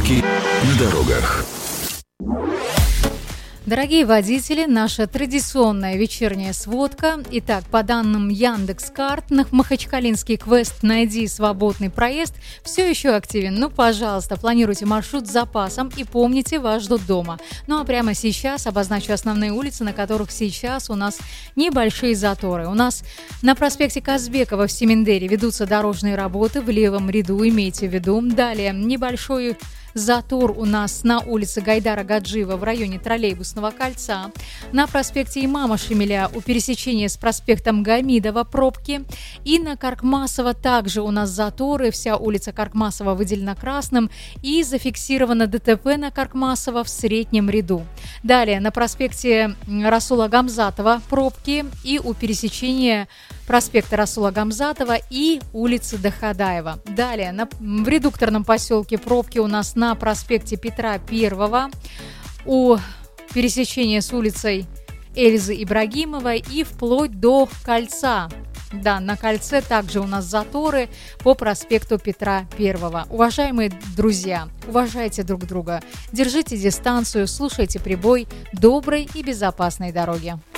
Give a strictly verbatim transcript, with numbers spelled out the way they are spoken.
Пробки на дорогах. Дорогие водители, наша традиционная вечерняя сводка. Итак, по данным Яндекс.Карт, на Махачкалинский квест «Найди свободный проезд» все еще активен. Ну, пожалуйста, планируйте маршрут с запасом и помните, вас ждут дома. Ну, а прямо сейчас обозначу основные улицы, на которых сейчас у нас небольшие заторы. У нас на проспекте Казбекова в Семендере ведутся дорожные работы в левом ряду, имейте в виду. Далее, небольшой затор у нас на улице Гайдара Гаджиева в районе Троллейбусного кольца. На проспекте Имама Шамиля у пересечения с проспектом Гамидова пробки. И на Каркмасова также у нас заторы. Вся улица Каркмасова выделена красным. И зафиксировано ДТП на Каркмасова в среднем ряду. Далее на проспекте Расула Гамзатова пробки. И у пересечения проспекта Расула Гамзатова и улицы Дахадаева. Далее на, в редукторном поселке пробки у нас на проспекте Петра Первого, у пересечения с улицей Эльзы Ибрагимовой и вплоть до кольца. Да, на кольце также у нас заторы по проспекту Петра Первого. Уважаемые друзья, уважайте друг друга, держите дистанцию, слушайте прибой, доброй и безопасной дороги.